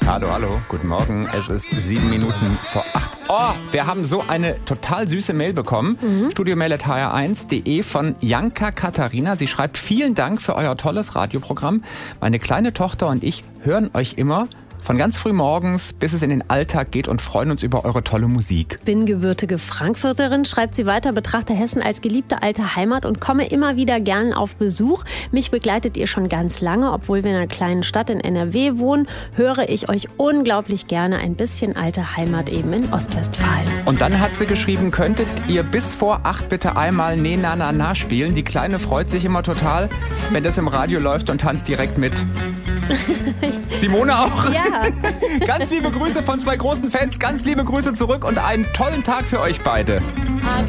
Hallo, hallo, guten Morgen. Es ist 7 Minuten vor 8. Oh, wir haben so eine total süße Mail bekommen. Studiomail@hr1.de von Janka Katharina. Sie schreibt, vielen Dank für euer tolles Radioprogramm. Meine kleine Tochter und ich hören euch immer von ganz früh morgens, bis es in den Alltag geht und freuen uns über eure tolle Musik. Bin gebürtige Frankfurterin, schreibt sie weiter, betrachte Hessen als geliebte alte Heimat und komme immer wieder gern auf Besuch. Mich begleitet ihr schon ganz lange, obwohl wir in einer kleinen Stadt in NRW wohnen, höre ich euch unglaublich gerne. Ein bisschen alte Heimat eben in Ostwestfalen. Und dann hat sie geschrieben, könntet ihr bis vor 8 bitte einmal Ne Na Na Na spielen? Die Kleine freut sich immer total, wenn das im Radio läuft und tanzt direkt mit. Simone auch? Ja. Ganz liebe Grüße von 2 großen Fans, ganz liebe Grüße zurück und einen tollen Tag für euch beide.